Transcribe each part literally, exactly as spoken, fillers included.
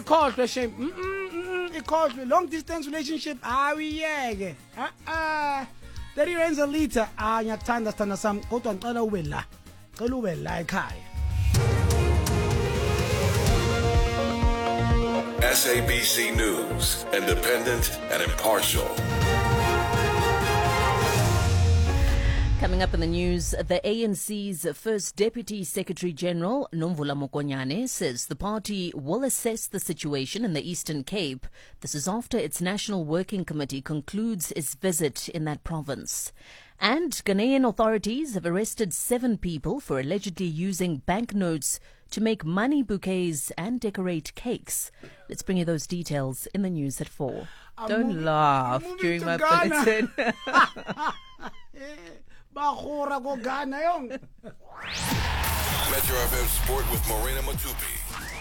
ayikhohlwe shame mm mm ikhohlwe long distance relationship awiyeke ah ah thirty rands a liter ah ngiyakuthanda sithanda sami kodwa ngicela ube la ngicela ube la ekhaya. S A B C News, independent and impartial. Coming up in the news, the A N C's first Deputy Secretary General, Nomvula Mokonyane, says the party will assess the situation in the Eastern Cape. This is after its National Working Committee concludes its visit in that province. And Ghanaian authorities have arrested seven people for allegedly using banknotes to make money bouquets and decorate cakes. Let's bring you those details in the news at four. I'm Don't moving, laugh during my bulletin. Metro F M Sport with Morena Matupi.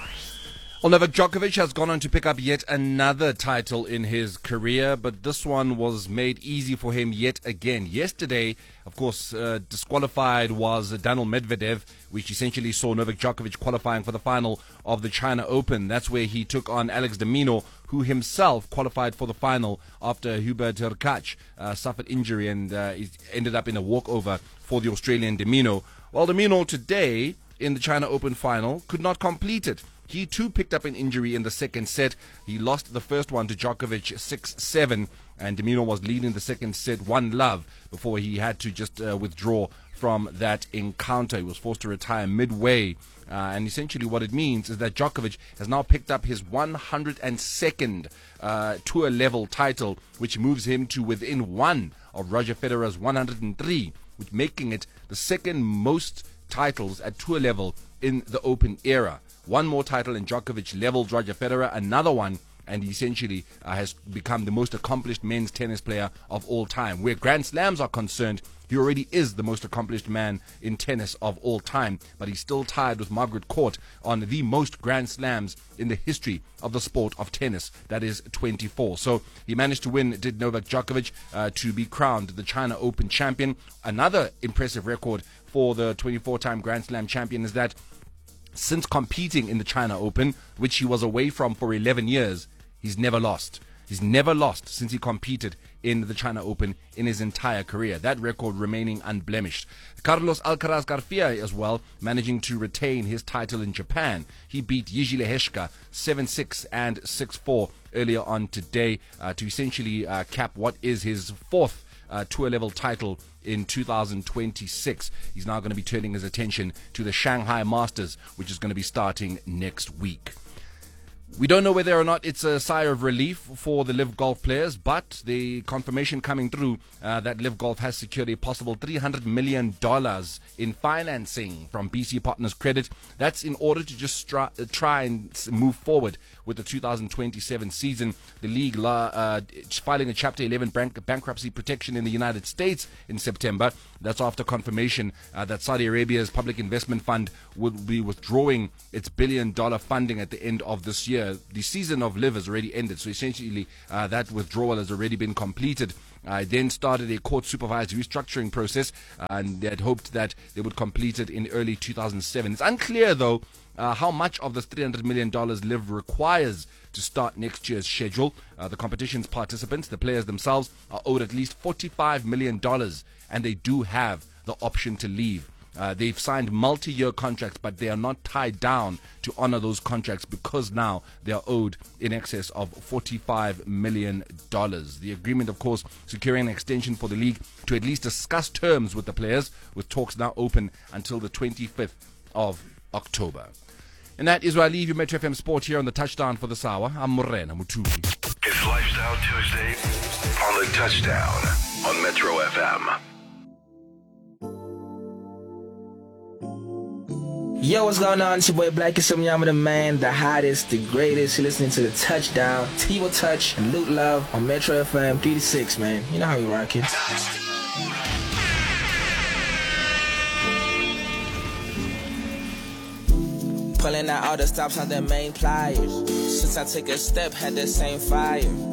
Well, Novak Djokovic has gone on to pick up yet another title in his career, but this one was made easy for him yet again. Yesterday, of course, uh, disqualified was Daniil Medvedev, which essentially saw Novak Djokovic qualifying for the final of the China Open. That's where he took on Alex de Minaur, who himself qualified for the final after Hubert Hurkacz uh, suffered injury and uh, he ended up in a walkover for the Australian de Minaur. Well, de Minaur today in the China Open final could not complete it. He too picked up an injury in the second set. He lost the first one to Djokovic six seven, and de Minaur was leading the second set one love before he had to just uh, withdraw from that encounter. He was forced to retire midway. Uh, and essentially what it means is that Djokovic has now picked up his one hundred second uh, tour level title, which moves him to within one of Roger Federer's one hundred three, which making it the second most titles at tour level in the Open era. One more title and Djokovic levels Roger Federer, another one, and he essentially uh, has become the most accomplished men's tennis player of all time. Where Grand Slams are concerned, he already is the most accomplished man in tennis of all time, but he's still tied with Margaret Court on the most Grand Slams in the history of the sport of tennis, that is twenty-four. So he managed to win, did Novak Djokovic, uh, to be crowned the China Open champion. Another impressive record for the twenty-four-time Grand Slam champion is that since competing in the China Open, which he was away from for eleven years, he's never lost. He's never lost since he competed in the China Open in his entire career. That record remaining unblemished. Carlos Alcaraz Garcia as well, managing to retain his title in Japan. He beat Jiří Lehečka seven six and six four earlier on today uh, to essentially uh, cap what is his fourth Uh, tour level title in two thousand twenty-six. He's now going to be turning his attention to the Shanghai Masters, which is going to be starting next week. We don't know whether or not it's a sigh of relief for the Live Golf players, but the confirmation coming through uh, that Live Golf has secured a possible three hundred million dollars in financing from B C Partners Credit. That's in order to just try, uh, try and move forward with the two thousand twenty-seven season. The league uh, filing a Chapter eleven bank- bankruptcy protection in the United States in September. That's after confirmation uh, that Saudi Arabia's Public Investment Fund will be withdrawing its billion dollar funding at the end of this year. The season of Live has already ended, so essentially uh, that withdrawal has already been completed. I uh, then started a court-supervised restructuring process, uh, and they had hoped that they would complete it in early two thousand seven. It's unclear, though, uh, how much of this three hundred million dollars Live requires to start next year's schedule. Uh, the competition's participants, the players themselves, are owed at least forty-five million dollars, and they do have the option to leave. Uh, they've signed multi-year contracts, but they are not tied down to honor those contracts because now they are owed in excess of forty-five million dollars. The agreement, of course, securing an extension for the league to at least discuss terms with the players, with talks now open until the twenty-fifth of October. And that is where I leave you, Metro F M Sport, here on the Touchdown for this hour. I'm Morena Matupi. It's Lifestyle Tuesday on the Touchdown on Metro F M. Yo, what's going on? It's your boy Black Yama, the man, the hottest, the greatest. You're listening to the Touchdown, T-Will Touch, and Luke Love on Metro F M three to six, man. You know how we rock it. Pulling out all the stops on the main pliers. Since I took a step, had the same fire.